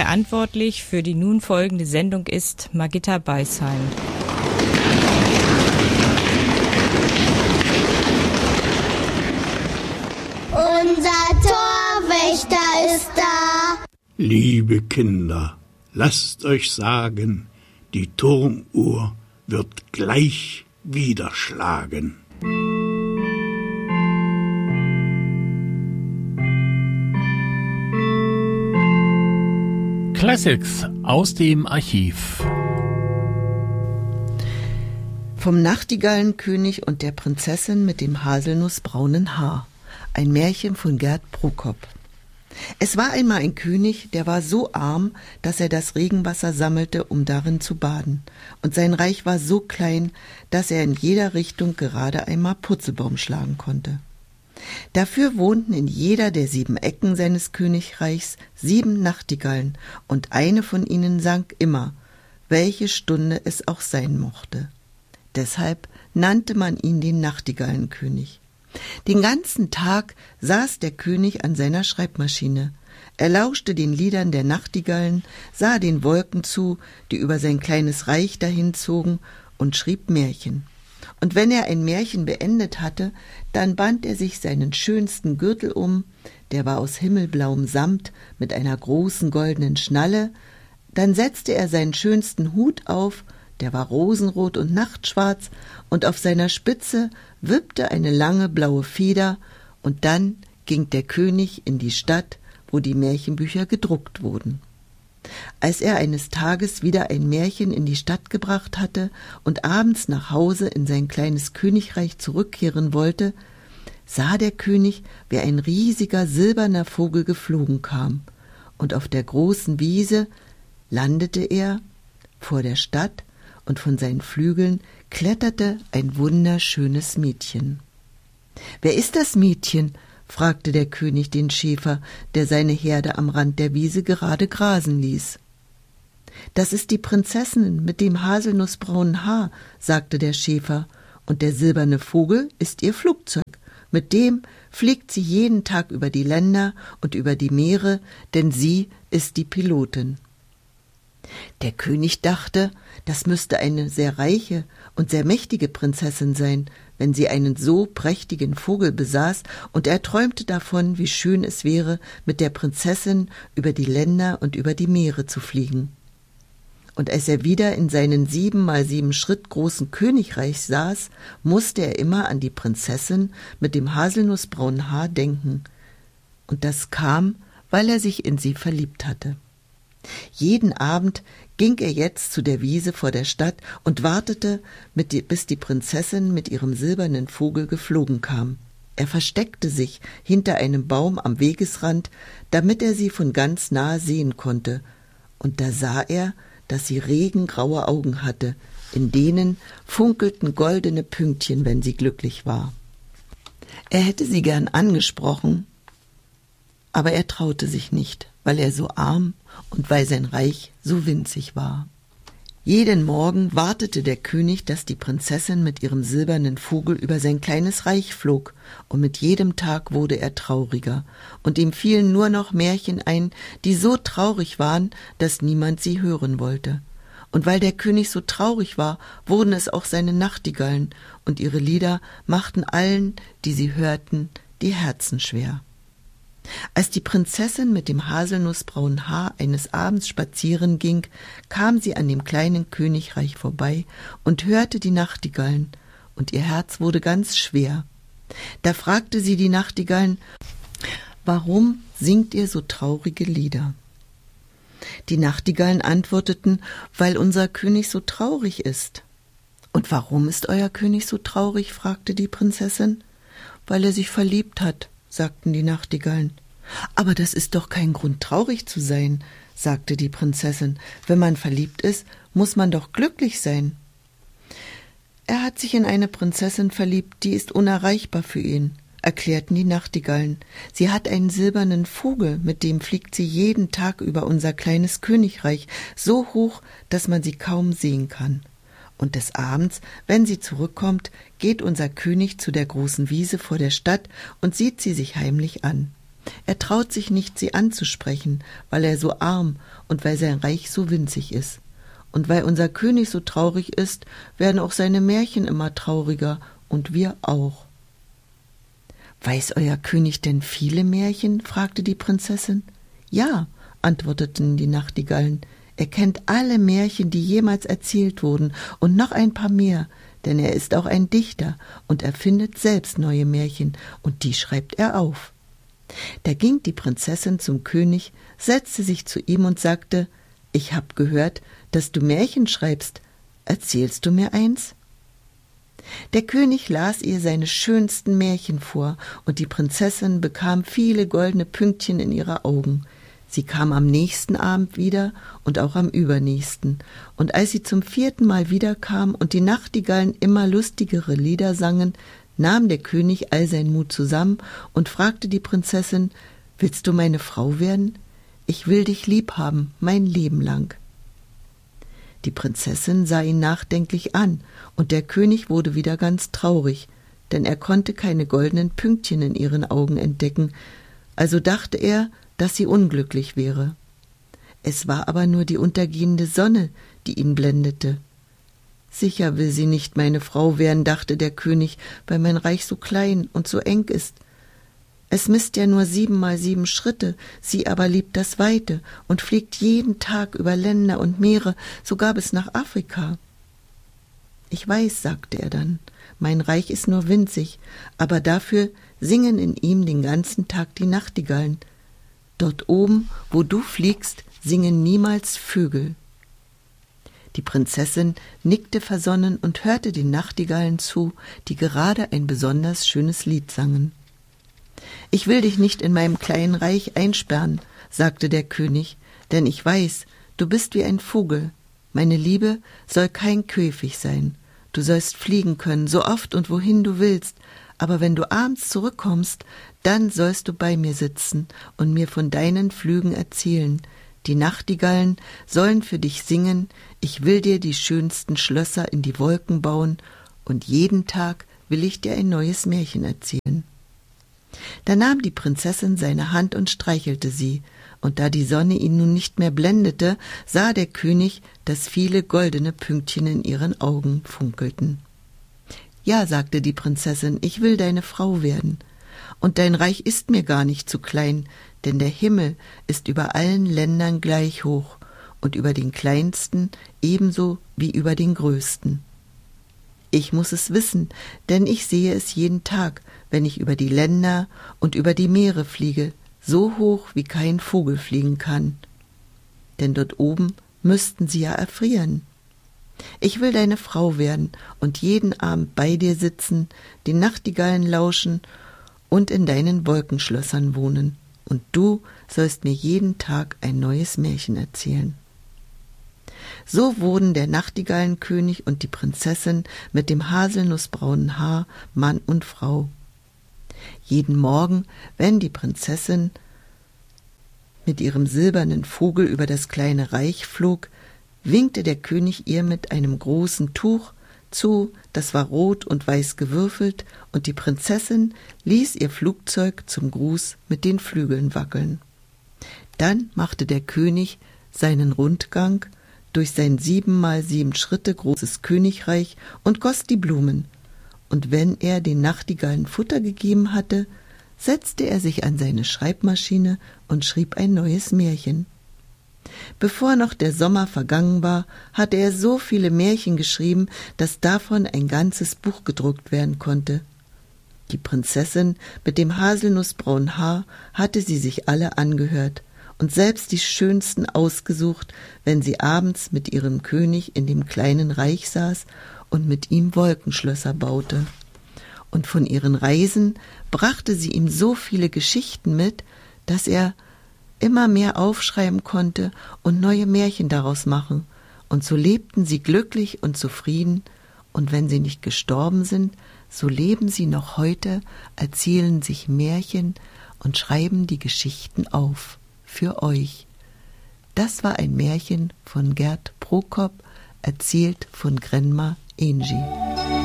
Verantwortlich für die nun folgende Sendung ist Margitta Beisheim. Unser Torwächter ist da. Liebe Kinder, lasst euch sagen, die Turmuhr wird gleich wieder schlagen. Classics aus dem Archiv. Vom Nachtigallenkönig und der Prinzessin mit dem haselnussbraunen Haar. Ein Märchen von Gerd Prokop. Es war einmal ein König, der war so arm, dass er das Regenwasser sammelte, um darin zu baden. Und sein Reich war so klein, dass er in jeder Richtung gerade einmal Purzelbaum schlagen konnte. Dafür wohnten in jeder der 7 Ecken seines Königreichs 7 Nachtigallen, und eine von ihnen sang immer, welche Stunde es auch sein mochte. Deshalb nannte man ihn den Nachtigallenkönig. Den ganzen Tag saß der König an seiner Schreibmaschine. Er lauschte den Liedern der Nachtigallen, sah den Wolken zu, die über sein kleines Reich dahinzogen, und schrieb Märchen. Und wenn er ein Märchen beendet hatte, dann band er sich seinen schönsten Gürtel um, der war aus himmelblauem Samt mit einer großen goldenen Schnalle, dann setzte er seinen schönsten Hut auf, der war rosenrot und nachtschwarz, und auf seiner Spitze wippte eine lange blaue Feder, und dann ging der König in die Stadt, wo die Märchenbücher gedruckt wurden. Als er eines Tages wieder ein Märchen in die Stadt gebracht hatte und abends nach Hause in sein kleines Königreich zurückkehren wollte, sah der König, wie ein riesiger silberner Vogel geflogen kam, und auf der großen Wiese landete er vor der Stadt, und von seinen Flügeln kletterte ein wunderschönes Mädchen. »Wer ist das Mädchen?« fragte der König den Schäfer, der seine Herde am Rand der Wiese gerade grasen ließ. »Das ist die Prinzessin mit dem haselnussbraunen Haar«, sagte der Schäfer, »und der silberne Vogel ist ihr Flugzeug. Mit dem fliegt sie jeden Tag über die Länder und über die Meere, denn sie ist die Pilotin.« Der König dachte, das müsste eine sehr reiche und sehr mächtige Prinzessin sein, wenn sie einen so prächtigen Vogel besaß, und er träumte davon, wie schön es wäre, mit der Prinzessin über die Länder und über die Meere zu fliegen. Und als er wieder in seinen 7x7 Schritt großen Königreich saß, musste er immer an die Prinzessin mit dem haselnussbraunen Haar denken. Und das kam, weil er sich in sie verliebt hatte. Jeden Abend ging er jetzt zu der Wiese vor der Stadt und wartete, bis die Prinzessin mit ihrem silbernen Vogel geflogen kam. Er versteckte sich hinter einem Baum am Wegesrand, damit er sie von ganz nahe sehen konnte. Und da sah er, dass sie regengraue Augen hatte, in denen funkelten goldene Pünktchen, wenn sie glücklich war. Er hätte sie gern angesprochen, aber er traute sich nicht, weil er so arm und weil sein Reich so winzig war. Jeden Morgen wartete der König, dass die Prinzessin mit ihrem silbernen Vogel über sein kleines Reich flog, und mit jedem Tag wurde er trauriger, und ihm fielen nur noch Märchen ein, die so traurig waren, dass niemand sie hören wollte. Und weil der König so traurig war, wurden es auch seine Nachtigallen, und ihre Lieder machten allen, die sie hörten, die Herzen schwer. Als die Prinzessin mit dem haselnussbraunen Haar eines Abends spazieren ging, kam sie an dem kleinen Königreich vorbei und hörte die Nachtigallen, und ihr Herz wurde ganz schwer. Da fragte sie die Nachtigallen, »Warum singt ihr so traurige Lieder?« Die Nachtigallen antworteten, »Weil unser König so traurig ist.« »Und warum ist euer König so traurig?« fragte die Prinzessin. »Weil er sich verliebt hat«, sagten die Nachtigallen. »Aber das ist doch kein Grund, traurig zu sein«, sagte die Prinzessin. »Wenn man verliebt ist, muss man doch glücklich sein.« »Er hat sich in eine Prinzessin verliebt, die ist unerreichbar für ihn«, erklärten die Nachtigallen. »Sie hat einen silbernen Vogel, mit dem fliegt sie jeden Tag über unser kleines Königreich, so hoch, dass man sie kaum sehen kann. Und des Abends, wenn sie zurückkommt, geht unser König zu der großen Wiese vor der Stadt und sieht sie sich heimlich an. Er traut sich nicht, sie anzusprechen, weil er so arm und weil sein Reich so winzig ist. Und weil unser König so traurig ist, werden auch seine Märchen immer trauriger und wir auch. »Weiß euer König denn viele Märchen?« fragte die Prinzessin. »Ja«, antworteten die Nachtigallen, »er kennt alle Märchen, die jemals erzählt wurden und noch ein paar mehr, denn er ist auch ein Dichter und erfindet selbst neue Märchen und die schreibt er auf.« Da ging die Prinzessin zum König, setzte sich zu ihm und sagte, »Ich hab gehört, dass du Märchen schreibst. Erzählst du mir eins?« Der König las ihr seine schönsten Märchen vor, und die Prinzessin bekam viele goldene Pünktchen in ihre Augen. Sie kam am nächsten Abend wieder und auch am übernächsten, und als sie zum 4. Mal wiederkam und die Nachtigallen immer lustigere Lieder sangen, nahm der König all seinen Mut zusammen und fragte die Prinzessin, »Willst du meine Frau werden? Ich will dich lieb haben, mein Leben lang.« Die Prinzessin sah ihn nachdenklich an, und der König wurde wieder ganz traurig, denn er konnte keine goldenen Pünktchen in ihren Augen entdecken, also dachte er, dass sie unglücklich wäre. Es war aber nur die untergehende Sonne, die ihn blendete. »Sicher will sie nicht meine Frau werden«, dachte der König, »weil mein Reich so klein und so eng ist. Es misst ja nur 7 mal 7 Schritte, sie aber liebt das Weite und fliegt jeden Tag über Länder und Meere, sogar bis nach Afrika.« »Ich weiß«, sagte er dann, »mein Reich ist nur winzig, aber dafür singen in ihm den ganzen Tag die Nachtigallen. Dort oben, wo du fliegst, singen niemals Vögel.« Die Prinzessin nickte versonnen und hörte den Nachtigallen zu, die gerade ein besonders schönes Lied sangen. »Ich will dich nicht in meinem kleinen Reich einsperren«, sagte der König, »denn ich weiß, du bist wie ein Vogel. Meine Liebe soll kein Käfig sein. Du sollst fliegen können, so oft und wohin du willst, aber wenn du abends zurückkommst, dann sollst du bei mir sitzen und mir von deinen Flügen erzählen. Die Nachtigallen sollen für dich singen, ich will dir die schönsten Schlösser in die Wolken bauen und jeden Tag will ich dir ein neues Märchen erzählen.« Da nahm die Prinzessin seine Hand und streichelte sie, und da die Sonne ihn nun nicht mehr blendete, sah der König, dass viele goldene Pünktchen in ihren Augen funkelten. »Ja«, sagte die Prinzessin, »ich will deine Frau werden. Und dein Reich ist mir gar nicht zu klein, denn der Himmel ist über allen Ländern gleich hoch und über den kleinsten ebenso wie über den größten. Ich muss es wissen, denn ich sehe es jeden Tag, wenn ich über die Länder und über die Meere fliege, so hoch wie kein Vogel fliegen kann. Denn dort oben müssten sie ja erfrieren. Ich will deine Frau werden und jeden Abend bei dir sitzen, den Nachtigallen lauschen und in deinen Wolkenschlössern wohnen. Und du sollst mir jeden Tag ein neues Märchen erzählen.« So wurden der Nachtigallenkönig und die Prinzessin mit dem haselnussbraunen Haar Mann und Frau. Jeden Morgen, wenn die Prinzessin mit ihrem silbernen Vogel über das kleine Reich flog, winkte der König ihr mit einem großen Tuch zu, das war rot und weiß gewürfelt, und die Prinzessin ließ ihr Flugzeug zum Gruß mit den Flügeln wackeln. Dann machte der König seinen Rundgang durch sein 7 mal 7 Schritte großes Königreich und goss die Blumen, und wenn er den Nachtigallen Futter gegeben hatte, setzte er sich an seine Schreibmaschine und schrieb ein neues Märchen. Bevor noch der Sommer vergangen war, hatte er so viele Märchen geschrieben, dass davon ein ganzes Buch gedruckt werden konnte. Die Prinzessin mit dem haselnussbraunen Haar hatte sie sich alle angehört und selbst die schönsten ausgesucht, wenn sie abends mit ihrem König in dem kleinen Reich saß und mit ihm Wolkenschlösser baute. Und von ihren Reisen brachte sie ihm so viele Geschichten mit, dass er immer mehr aufschreiben konnte und neue Märchen daraus machen, und so lebten sie glücklich und zufrieden, und wenn sie nicht gestorben sind, so leben sie noch heute, erzählen sich Märchen und schreiben die Geschichten auf, für euch. Das war ein Märchen von Gert Prokop, erzählt von Grenma Engi.